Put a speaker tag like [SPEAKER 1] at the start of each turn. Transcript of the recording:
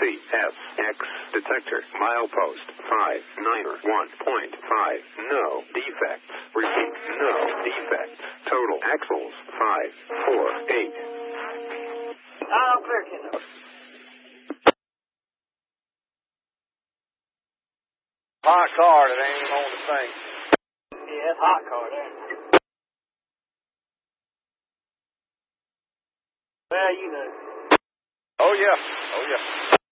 [SPEAKER 1] CSX detector milepost 591.5. No defects. Repeat, no defects. Total axles 548.
[SPEAKER 2] Clear, kiddo.
[SPEAKER 3] Hot car that ain't even on the thing.
[SPEAKER 2] Yeah, it's hot car there. Well, you know.
[SPEAKER 3] Oh, yeah.